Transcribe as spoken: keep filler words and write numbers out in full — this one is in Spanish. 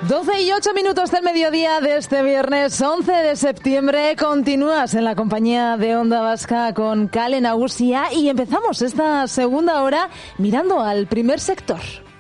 doce y ocho minutos del mediodía de este viernes once de septiembre. Continúas en la compañía de Onda Vasca con Kale Nagusia y empezamos esta segunda hora mirando al primer sector.